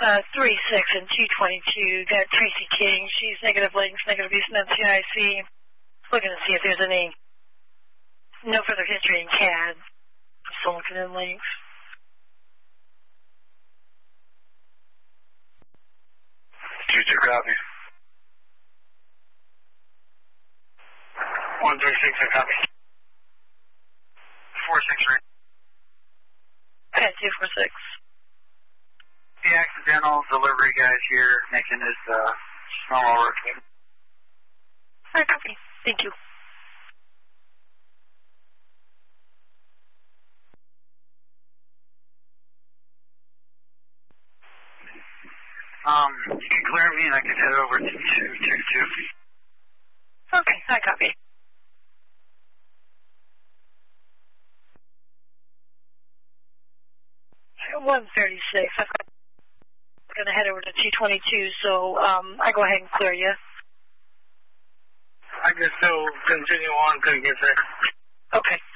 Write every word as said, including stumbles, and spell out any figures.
Uh, three six and two twenty-two. Got Tracy King. She's negative links, negative Eastman C I C. Looking to see if there's any, no further history in C A D. I'm still looking in links. Two two copy. One three six, I copy. Four six three. Okay, two four six. The accidental delivery guys here making his uh, normal work. Alright, copy. Thank you. Um, you can clear me and I can head over to two two two. Okay, I copy. one thirty-six. I'm going to head over to two twenty-two, so um, I go ahead and clear you. I can still continue on until you get there. Okay.